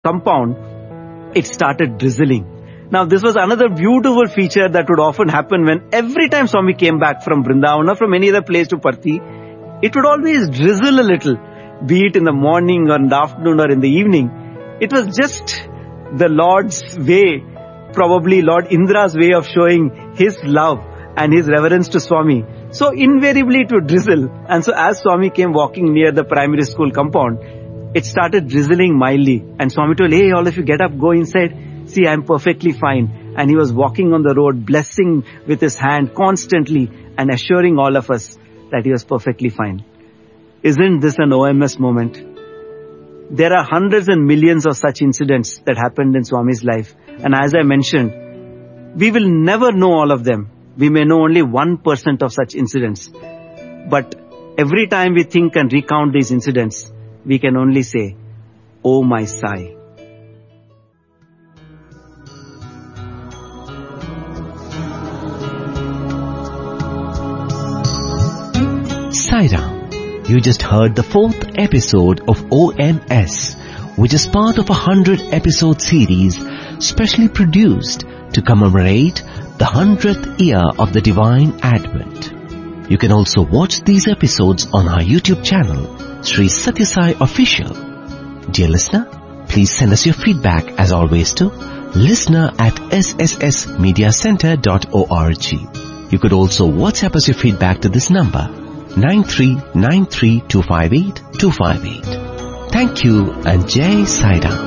compound, it started drizzling. Now, this was another beautiful feature that would often happen when every time Swami came back from Vrindavan or from any other place to Parthi, it would always drizzle a little, be it in the morning or in the afternoon or in the evening. It was just the Lord's way, probably Lord Indra's way of showing his love and his reverence to Swami. So invariably it would drizzle. And so as Swami came walking near the primary school compound, it started drizzling mildly. And Swami told, hey, all of you get up, go inside. See, I'm perfectly fine. And he was walking on the road, blessing with his hand constantly and assuring all of us that he was perfectly fine. Isn't this an OMS moment? There are hundreds and millions of such incidents that happened in Swami's life. And as I mentioned, we will never know all of them. We may know only 1% of such incidents. But every time we think and recount these incidents, we can only say, oh my Sai. Sai Ram, you just heard the 4th episode of OMS, which is part of a 100-episode series specially produced to commemorate the 100th year of the Divine Advent. You can also watch these episodes on our YouTube channel, Sri Satya Sai Official. Dear listener, please send us your feedback as always to listener@sssmediacenter.org. You could also WhatsApp us your feedback to this number, 9393258258. Thank you and Jai Sai Ram.